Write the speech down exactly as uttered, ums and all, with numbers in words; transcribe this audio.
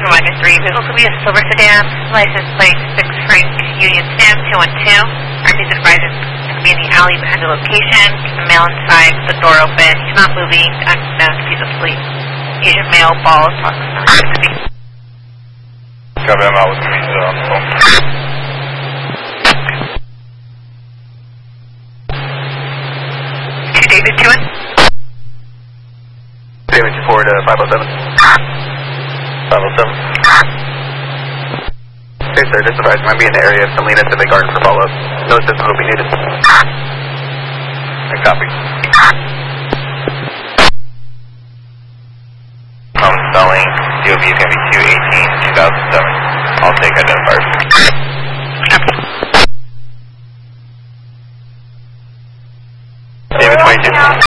Reminder three, vehicle will be a silver sedan, license plate six Frank Union Sam two one two. Our music advisor is going to be in the alley behind the location. The male inside, the door open. He's not moving, unknown if he's asleep. Asian male, bald, approximately sixty. Copy, I'm out with me uh, on the phone. Two David two one. David two four to five oh seven. five oh seven. Okay, sir, just advise I'm going to be in the area of Salinas in the garden for follow-up. No assistance will be needed. I copy. I'm selling. D O B is going to be two eighteen two thousand seven. I'll take identifiers. David twenty-two.